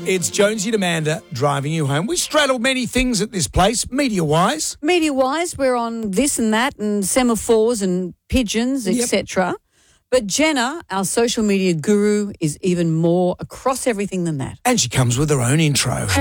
It's Jonesy and Amanda driving you home. We straddle many things at this place, media-wise. Media-wise, we're on this and that and semaphores and pigeons, etc. But Jenna, our social media guru, is even more across everything than that. And she comes with her own intro.